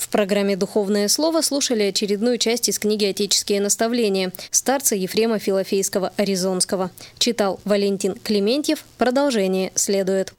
В программе «Духовное слово» слушали очередную часть из книги «Отеческие наставления» старца Ефрема Филофейского Аризонского. Читал Валентин Клементьев. Продолжение следует.